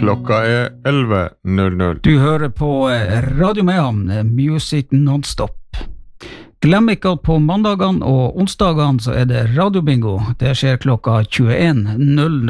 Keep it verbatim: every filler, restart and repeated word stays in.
Klokka er elleve null null. Du hører på Radio Mehamn, Music Non-Stop. Glem ikke at på mandagene og onsdagene så er det radiobingo. Det skjer klokka tjueen null null.